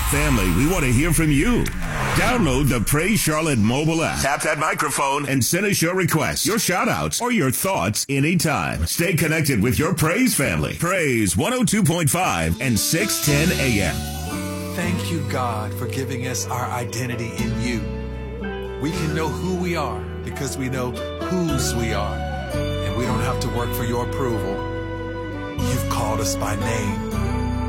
Family, we want to hear from you. Download the Praise Charlotte mobile app. Tap that microphone and send us your requests, your shout-outs, or your thoughts anytime. Stay connected with your Praise family. Praise 102.5 and 610 AM. Thank you, God, for giving us our identity in you. We can know who we are because we know whose we are. And we don't have to work for your approval. You've called us by name.